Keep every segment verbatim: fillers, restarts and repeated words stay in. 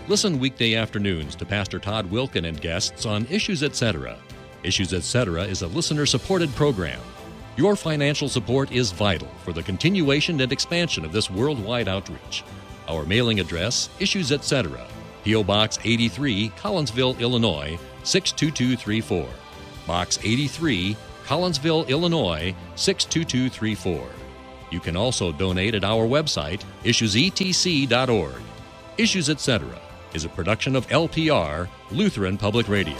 Listen weekday afternoons to Pastor Todd Wilken and guests on Issues Etc. Issues Etc. is a listener-supported program. Your financial support is vital for the continuation and expansion of this worldwide outreach. Our mailing address, Issues Etc., P O. Box eighty-three, Collinsville, Illinois, six two two three four. Box eighty-three, Collinsville, Illinois, six two two three four. You can also donate at our website, issues e t c dot org. Issues Etc. is a production of L P R, Lutheran Public Radio.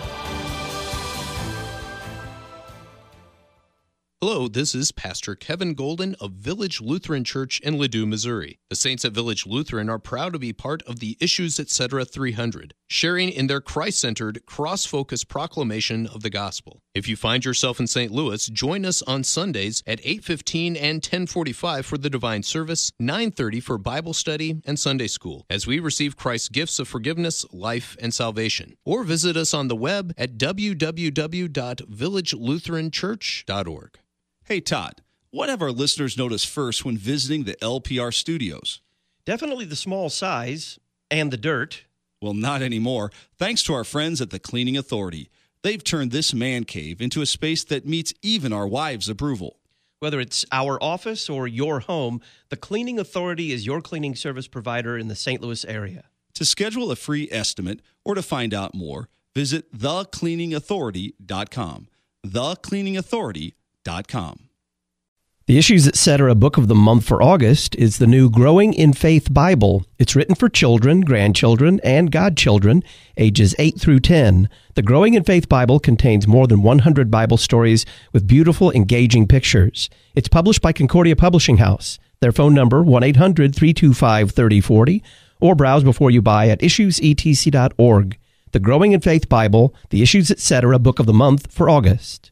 Hello, this is Pastor Kevin Golden of Village Lutheran Church in Ladue, Missouri. The Saints at Village Lutheran are proud to be part of the Issues Etc. three hundred, sharing in their Christ-centered, cross-focused proclamation of the gospel. If you find yourself in Saint Louis, join us on Sundays at eight fifteen and ten forty-five for the Divine Service, nine thirty for Bible study and Sunday school, as we receive Christ's gifts of forgiveness, life, and salvation. Or visit us on the web at w w w dot village lutheran church dot org. Hey, Todd, what have our listeners noticed first when visiting the L P R studios? Definitely the small size and the dirt. Well, not anymore. Thanks to our friends at the Cleaning Authority. They've turned this man cave into a space that meets even our wives' approval. Whether it's our office or your home, the Cleaning Authority is your cleaning service provider in the Saint Louis area. To schedule a free estimate or to find out more, visit the cleaning authority dot com. the cleaning authority dot com. The Issues Etc. book of the month for August is the new Growing in Faith Bible. It's written for children, grandchildren, and godchildren, ages eight through ten. The Growing in Faith Bible contains more than one hundred Bible stories with beautiful, engaging pictures. It's published by Concordia Publishing House. Their phone number, one eight hundred three two five three zero four zero, or browse before you buy at issues e t c dot org. The Growing in Faith Bible, the Issues Etc. book of the month for August.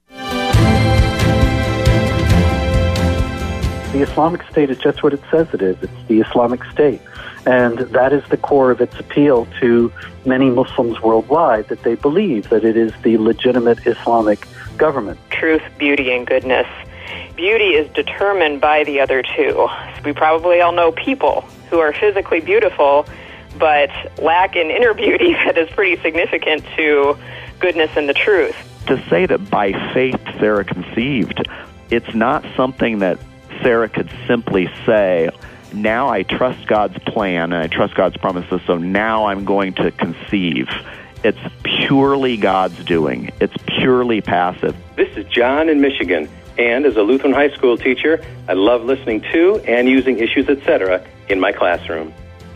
The Islamic State is just what it says it is. It's the Islamic State. And that is the core of its appeal to many Muslims worldwide, that they believe that it is the legitimate Islamic government. Truth, beauty, and goodness. Beauty is determined by the other two. We probably all know people who are physically beautiful, but lack an inner beauty that is pretty significant to goodness and the truth. To say that by faith Sarah conceived, it's not something that Sarah could simply say, now I trust God's plan and I trust God's promises, so now I'm going to conceive. It's purely God's doing. It's purely passive. This is John in Michigan, and as a Lutheran high school teacher, I love listening to and using Issues Etc. in my classroom.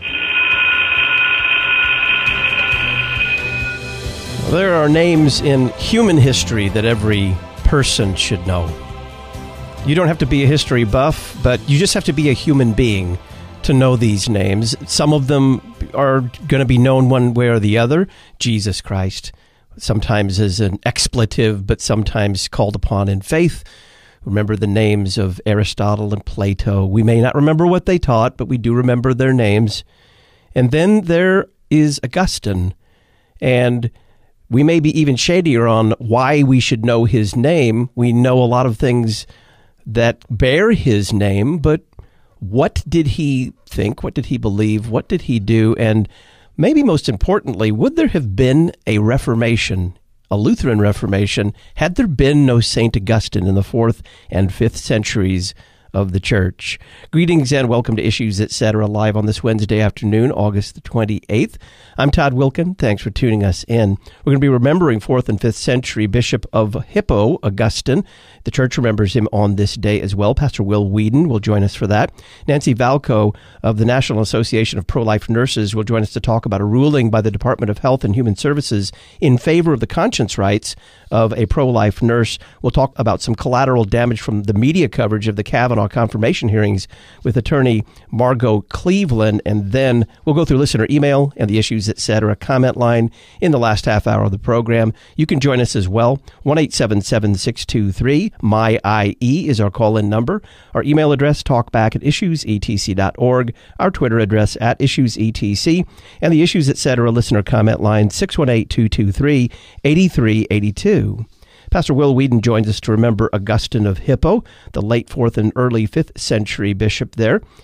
There are names in human history that every person should know. You don't have to be a history buff, but you just have to be a human being to know these names. Some of them are going to be known one way or the other. Jesus Christ, sometimes as an expletive, but sometimes called upon in faith. Remember the names of Aristotle and Plato. We may not remember what they taught, but we do remember their names. And then there is Augustine, and we may be even shadier on why we should know his name. We know a lot of things that bear his name, but what did he think? What did he believe? What did he do? And maybe most importantly, would there have been a Reformation, a Lutheran Reformation, had there been no Saint Augustine in the fourth and fifth centuries of the church? Greetings and welcome to Issues Etc. live on this Wednesday afternoon, August the twenty-eighth. I'm Todd Wilken. Thanks for tuning us in. We're going to be remembering fourth and fifth century Bishop of Hippo, Augustine. The church remembers him on this day as well. Pastor Will Whedon will join us for that. Nancy Valco of the National Association of Pro-Life Nurses will join us to talk about a ruling by the Department of Health and Human Services in favor of the conscience rights of a pro-life nurse. We'll talk about some collateral damage from the media coverage of the Kavanaugh confirmation hearings with attorney Margot Cleveland, and then we'll go through listener email and the Issues Etc. comment line in the last half hour of the program. You can join us as well. one eight seven seven, six two three, M Y I E is our call-in number. Our email address, talkback at issues e t c dot org. Our Twitter address, at issues e t c. And the Issues Etc. listener comment line, six one eight, two two three, eight three eight two. Pastor Will Whedon joins us to remember Augustine of Hippo, the late fourth and early fifth century bishop there.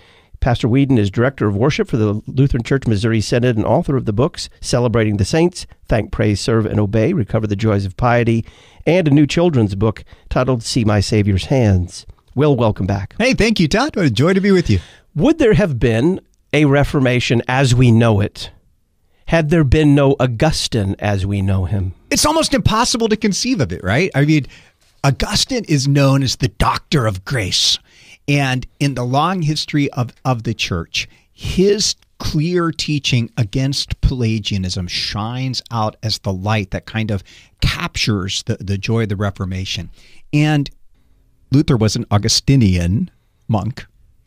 Pastor Whedon is Director of Worship for the Lutheran Church Missouri Synod and author of the books Celebrating the Saints, Thank, Praise, Serve, and Obey, Recover the Joys of Piety, and a new children's book titled See My Savior's Hands. Will, welcome back. Hey, thank you, Todd. What a joy to be with you. Would there have been a Reformation as we know it had there been no Augustine as we know him? It's almost impossible to conceive of it, right? I mean, Augustine is known as the doctor of grace. And in the long history of, of the church, his clear teaching against Pelagianism shines out as the light that kind of captures the, the joy of the Reformation. And Luther was an Augustinian monk,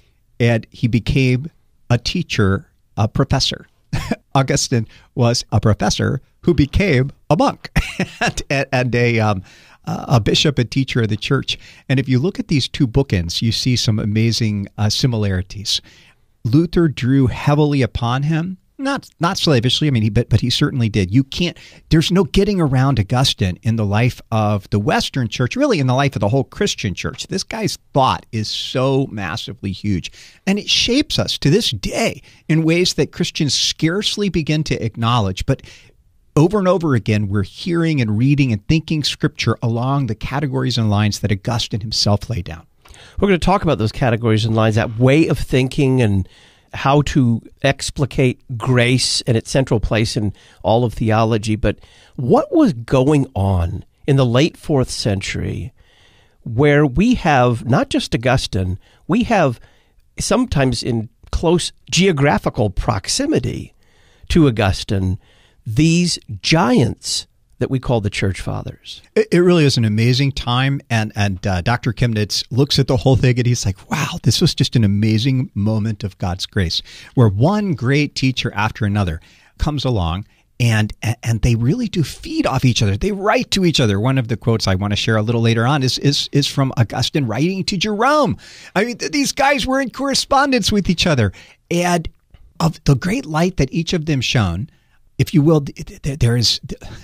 and he became a teacher, a professor. Augustine was a professor who became a monk and, and a um, a bishop and teacher of the church. And if you look at these two bookends, you see some amazing uh, similarities. Luther drew heavily upon him, not not slavishly, I mean, he, but but he certainly did. You can't. There's no getting around Augustine in the life of the Western Church, really in the life of the whole Christian church. This guy's thought is so massively huge, and it shapes us to this day in ways that Christians scarcely begin to acknowledge. But over and over again, we're hearing and reading and thinking Scripture along the categories and lines that Augustine himself laid down. We're going to talk about those categories and lines, that way of thinking and how to explicate grace and its central place in all of theology. But what was going on in the late fourth century where we have not just Augustine, we have sometimes in close geographical proximity to Augustine, these giants that we call the Church Fathers? It, it really is an amazing time, and and uh, Doctor Chemnitz looks at the whole thing and he's like, wow, this was just an amazing moment of God's grace, where one great teacher after another comes along, and and they really do feed off each other. They write to each other. One of the quotes I want to share a little later on is is is from Augustine writing to Jerome. I mean, these guys were in correspondence with each other, and of the great light that each of them shone, if you will, there is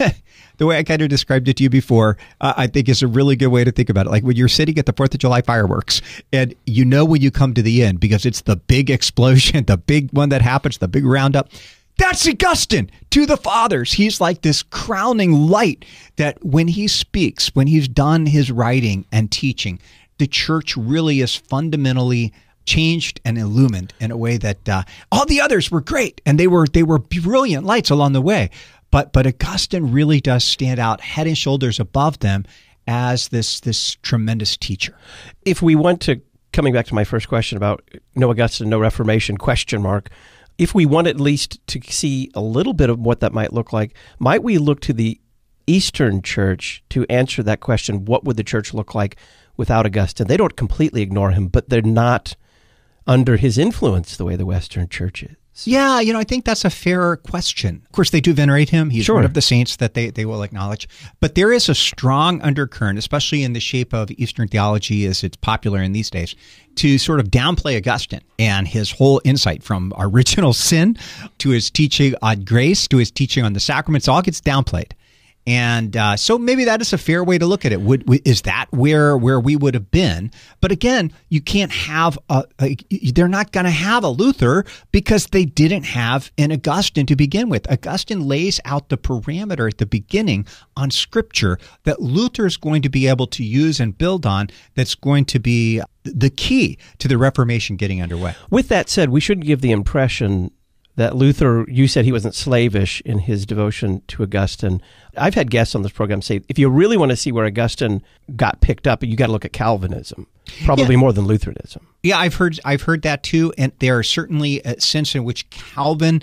the way I kind of described it to you before, uh, I think is a really good way to think about it. Like when you're sitting at the fourth of July fireworks and you know when you come to the end because it's the big explosion, the big one that happens, the big roundup. That's Augustine to the fathers. He's like this crowning light that when he speaks, when he's done his writing and teaching, the church really is fundamentally changed and illumined in a way that uh, all the others were great, and they were they were brilliant lights along the way. But but Augustine really does stand out head and shoulders above them as this this tremendous teacher. If we want to, coming back to my first question about no Augustine, no Reformation, question mark, if we want at least to see a little bit of what that might look like, might we look to the Eastern Church to answer that question? What would the church look like without Augustine? They don't completely ignore him, but they're not under his influence the way the Western Church is. Yeah, you know, I think that's a fair question. Of course, they do venerate him. He's sure. one of the saints that they, they will acknowledge. But there is a strong undercurrent, especially in the shape of Eastern theology as it's popular in these days, to sort of downplay Augustine and his whole insight from original sin to his teaching on grace to his teaching on the sacraments. All gets downplayed. And uh, so maybe that is a fair way to look at it. Would, is that where where we would have been? But again, you can't have a, a they're not going to have a Luther because they didn't have an Augustine to begin with. Augustine lays out the parameter at the beginning on Scripture that Luther is going to be able to use and build on. That's going to be the key to the Reformation getting underway. With that said, we shouldn't give the impression that Luther, you said he wasn't slavish in his devotion to Augustine. I've had guests on this program say, if you really want to see where Augustine got picked up, you got to look at Calvinism, probably yeah. more than Lutheranism. Yeah, I've heard I've heard that too, and there are certainly a sense in which Calvin,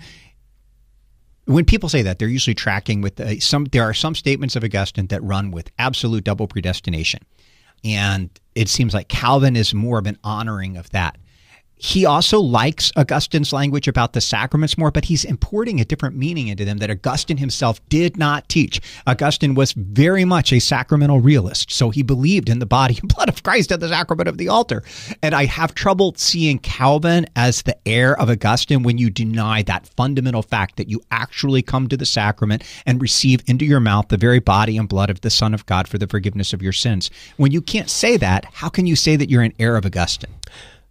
when people say that, they're usually tracking with uh, some. There are some statements of Augustine that run with absolute double predestination, and it seems like Calvin is more of an honoring of that. He also likes Augustine's language about the sacraments more, but he's importing a different meaning into them that Augustine himself did not teach. Augustine was very much a sacramental realist, so he believed in the body and blood of Christ at the sacrament of the altar. And I have trouble seeing Calvin as the heir of Augustine when you deny that fundamental fact that you actually come to the sacrament and receive into your mouth the very body and blood of the Son of God for the forgiveness of your sins. When you can't say that, how can you say that you're an heir of Augustine?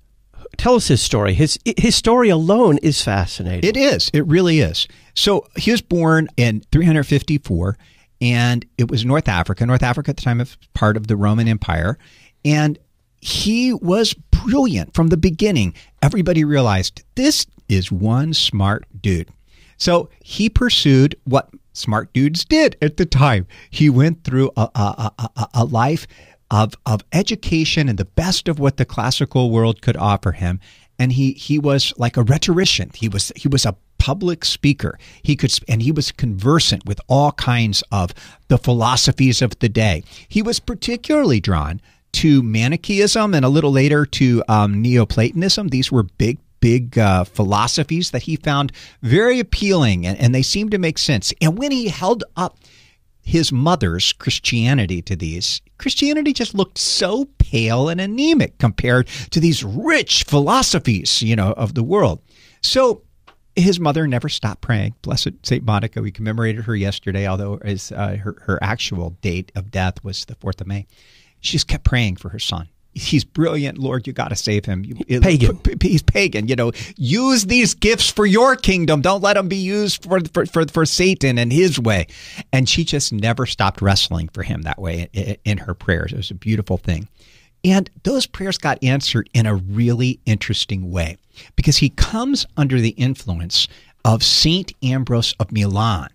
Tell us his story. His his story alone is fascinating. It is. It really is. So he was born in three fifty-four, and it was North Africa. North Africa at the time was part of the Roman Empire, and he was brilliant from the beginning. Everybody realized this is one smart dude. So he pursued what smart dudes did at the time. He went through a, a, a, a life of of education and the best of what the classical world could offer him. And he he was like a rhetorician. He was he was a public speaker. He could and he was conversant with all kinds of the philosophies of the day. He was particularly drawn to Manichaeism and a little later to um, Neoplatonism. These were big, big uh, philosophies that he found very appealing, and, and they seemed to make sense. And when he held up his mother's Christianity to these, Christianity just looked so pale and anemic compared to these rich philosophies, you know, of the world. So his mother never stopped praying. Blessed Saint Monica, we commemorated her yesterday, although as, uh, her, her actual date of death was the fourth of May. She just kept praying for her son. He's brilliant, Lord. You got to save him. You, pagan. He's pagan. You know, use these gifts for your kingdom. Don't let them be used for for for, for Satan and his way. And she just never stopped wrestling for him that way in, in her prayers. It was a beautiful thing. And those prayers got answered in a really interesting way because he comes under the influence of Saint Ambrose of Milan.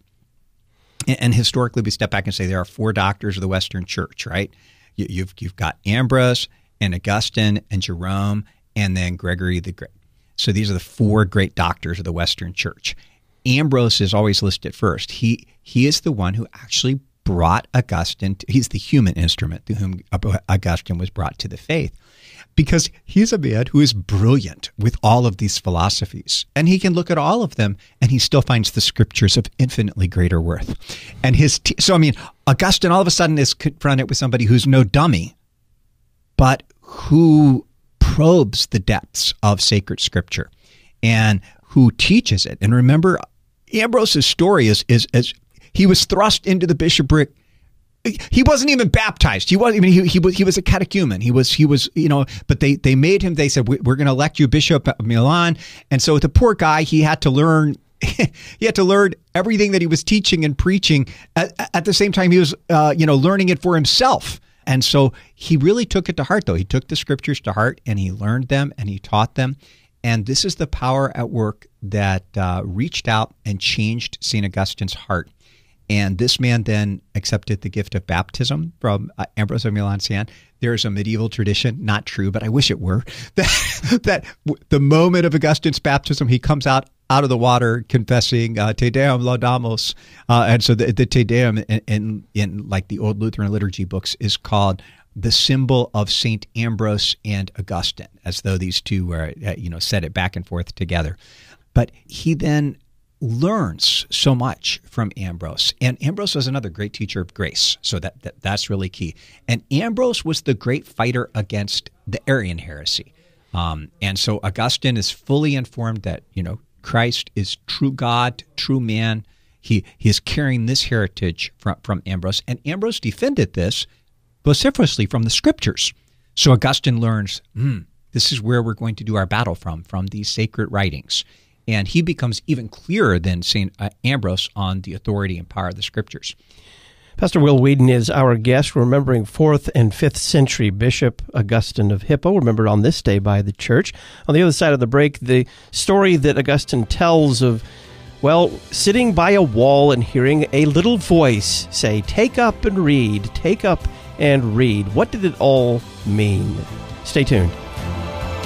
And, and historically, we step back and say there are four doctors of the Western Church, right? You've you've got Ambrose and Augustine and Jerome and then Gregory the Great. So these are the four great doctors of the Western Church. Ambrose is always listed first. He he is the one who actually brought Augustine. To, he's the human instrument through whom Augustine was brought to the faith, because he's a man who is brilliant with all of these philosophies, and he can look at all of them, and he still finds the scriptures of infinitely greater worth. And his t- so I mean, Augustine all of a sudden is confronted with somebody who's no dummy, but who probes the depths of sacred scripture and who teaches it. And remember, Ambrose's story is is as he was thrust into the bishopric. He wasn't even baptized. He wasn't even, he, he was, he was a catechumen. He was, he was, you know, but they, they made him, they said, we're going to elect you Bishop of Milan. And so the poor guy, he had to learn, he had to learn everything that he was teaching and preaching. At, at the same time, he was, uh, you know, learning it for himself. And so he really took it to heart, though. He took the scriptures to heart and he learned them and he taught them. And this is the power at work that uh, reached out and changed Saint Augustine's heart. And this man then accepted the gift of baptism from uh, Ambrose of Milan. There's a medieval tradition, not true, but I wish it were, that, that w- the moment of Augustine's baptism, he comes out out of the water confessing uh, Te Deum Laudamus. Uh, and so the, the Te Deum in, in, in like the old Lutheran liturgy books is called the symbol of Saint Ambrose and Augustine, as though these two were, uh, you know, said it back and forth together. But he then learns so much from Ambrose. And Ambrose was another great teacher of grace. So that, that that's really key. And Ambrose was the great fighter against the Arian heresy. Um, and so Augustine is fully informed that, you know, Christ is true God, true man. He, he is carrying this heritage from, from Ambrose. And Ambrose defended this vociferously from the scriptures. So Augustine learns, hmm, this is where we're going to do our battle from, from these sacred writings. And he becomes even clearer than Saint Ambrose on the authority and power of the scriptures. Pastor Will Whedon is our guest. We're remembering fourth and fifth century Bishop Augustine of Hippo, remembered on this day by the church. On the other side of the break, the story that Augustine tells of, well, sitting by a wall and hearing a little voice say, "Take up and read, take up and read." What did it all mean? Stay tuned.